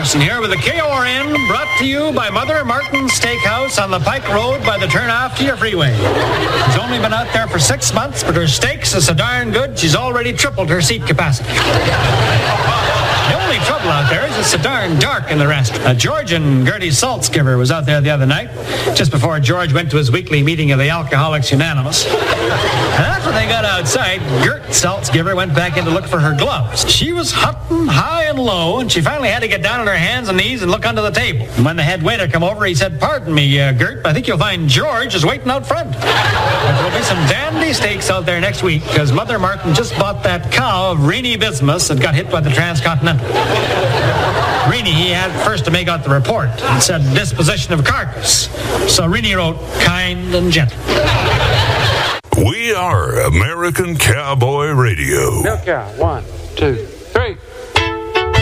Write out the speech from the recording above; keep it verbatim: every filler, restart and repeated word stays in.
Thompson here with the K O R N, brought to you by Mother Martin's Steakhouse on the Pike Road by the turnoff to your freeway. She's only been out there for six months, but her steaks are so darn good, she's already tripled her seat capacity. The only trouble out there is it's so darn dark in the restaurant. Uh, George and Gertie Saltzgiver was out there the other night, just before George went to his weekly meeting of the Alcoholics Unanimous. And after they got outside, Gert Saltzgiver went back in to look for her gloves. She was hunting high and low, and she finally had to get down on her hands and knees and look under the table. And when the head waiter come over, he said, "Pardon me, uh, Gert, I think you'll find George is waiting out front." There'll be some dandy steaks out there next week, because Mother Martin just bought that cow of Rennie Bismuth that got hit by the Transcontinental. Rennie, he had first to make out the report. It said disposition of carcass. So Rennie wrote kind and gentle. We are American Cowboy Radio. Milk cow, one, two.